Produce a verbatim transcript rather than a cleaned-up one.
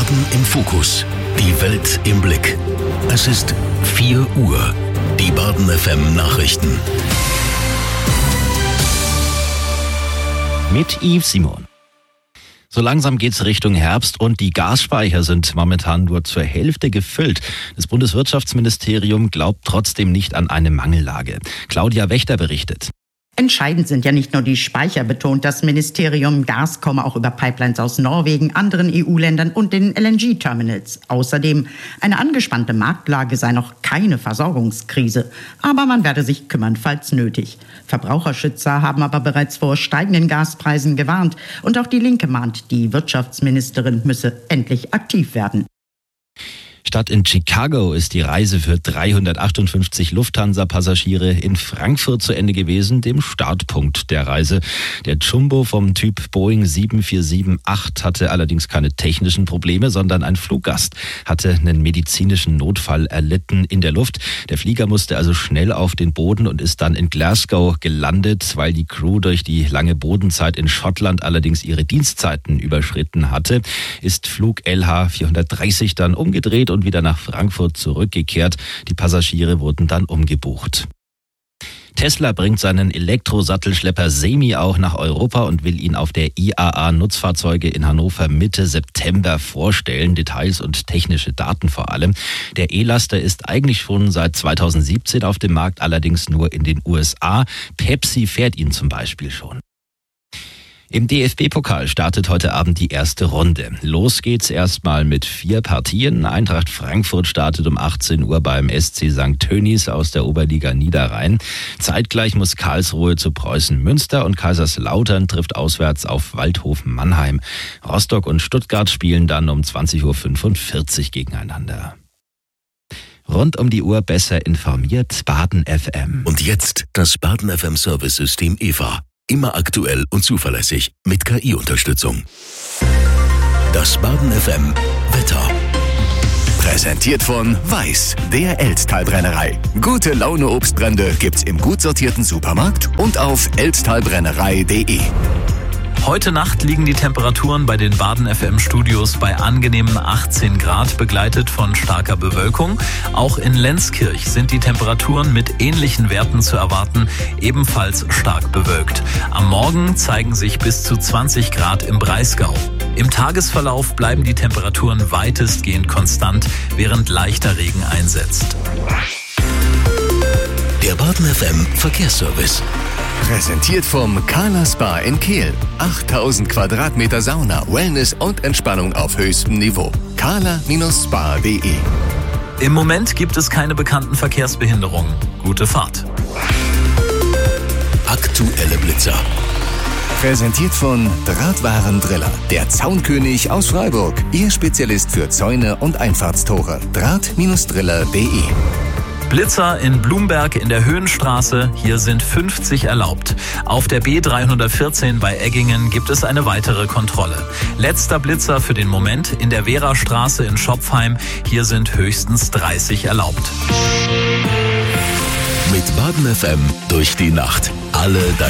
Baden im Fokus. Die Welt im Blick. Es ist vier Uhr. Die Baden F M Nachrichten. Mit Yves Simon. So langsam geht's Richtung Herbst und die Gasspeicher sind momentan nur zur Hälfte gefüllt. Das Bundeswirtschaftsministerium glaubt trotzdem nicht an eine Mangellage. Claudia Wächter berichtet. Entscheidend sind ja nicht nur die Speicher, betont das Ministerium. Gas komme auch über Pipelines aus Norwegen, anderen E U-Ländern und den L N G-Terminals. Außerdem, eine angespannte Marktlage sei noch keine Versorgungskrise. Aber man werde sich kümmern, falls nötig. Verbraucherschützer haben aber bereits vor steigenden Gaspreisen gewarnt. Und auch die Linke mahnt, die Wirtschaftsministerin müsse endlich aktiv werden. Statt in Chicago ist die Reise für dreihundertachtundfünfzig Lufthansa-Passagiere in Frankfurt zu Ende gewesen, dem Startpunkt der Reise. Der Jumbo vom Typ Boeing sieben vier sieben acht hatte allerdings keine technischen Probleme, sondern ein Fluggast hatte einen medizinischen Notfall erlitten in der Luft. Der Flieger musste also schnell auf den Boden und ist dann in Glasgow gelandet, weil die Crew durch die lange Bodenzeit in Schottland allerdings ihre Dienstzeiten überschritten hatte. Ist Flug L H vierhundertdreißig dann umgedreht und wieder nach Frankfurt zurückgekehrt. Die Passagiere wurden dann umgebucht. Tesla bringt seinen Elektrosattelschlepper Semi auch nach Europa und will ihn auf der I A A Nutzfahrzeuge in Hannover Mitte September vorstellen. Details und technische Daten vor allem. Der E-Laster ist eigentlich schon seit zweitausendsiebzehn auf dem Markt, allerdings nur in den U S A. Pepsi fährt ihn zum Beispiel schon. Im D F B-Pokal startet heute Abend die erste Runde. Los geht's erstmal mit vier Partien. Eintracht Frankfurt startet um achtzehn Uhr beim S C Sankt Tönnies aus der Oberliga Niederrhein. Zeitgleich muss Karlsruhe zu Preußen Münster und Kaiserslautern trifft auswärts auf Waldhofen Mannheim. Rostock und Stuttgart spielen dann um zwanzig Uhr fünfundvierzig gegeneinander. Rund um die Uhr besser informiert, Baden F M. Und jetzt das Baden F M Service-System E V A. Immer aktuell und zuverlässig mit K I-Unterstützung. Das Baden F M Wetter. Präsentiert von Weiß, der Elztal-Brennerei. Gute Laune Obstbrände gibt's im gut sortierten Supermarkt und auf elztalbrennerei punkt de. Heute Nacht liegen die Temperaturen bei den Baden F M Studios bei angenehmen achtzehn Grad, begleitet von starker Bewölkung. Auch in Lenzkirch sind die Temperaturen mit ähnlichen Werten zu erwarten, ebenfalls stark bewölkt. Am Morgen zeigen sich bis zu zwanzig Grad im Breisgau. Im Tagesverlauf bleiben die Temperaturen weitestgehend konstant, während leichter Regen einsetzt. Der Baden F M Verkehrsservice. Präsentiert vom Kala Spa in Kehl. achttausend Quadratmeter Sauna, Wellness und Entspannung auf höchstem Niveau. kala Spa punkt de. Im Moment gibt es keine bekannten Verkehrsbehinderungen. Gute Fahrt. Aktuelle Blitzer. Präsentiert von Drahtwarendriller, der Zaunkönig aus Freiburg. Ihr Spezialist für Zäune und Einfahrtstore. draht Driller punkt de. Blitzer in Blumberg in der Höhenstraße, hier sind fünfzig erlaubt. Auf der B dreihundertvierzehn bei Eggingen gibt es eine weitere Kontrolle. Letzter Blitzer für den Moment in der Werastraße in Schopfheim, hier sind höchstens dreißig erlaubt. Mit Baden F M durch die Nacht. Alle